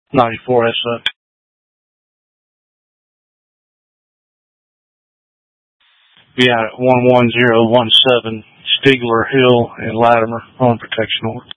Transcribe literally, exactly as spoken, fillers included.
ninety-four S up. Yeah, one one zero one seven Stigler Hill in Latimer on protection order.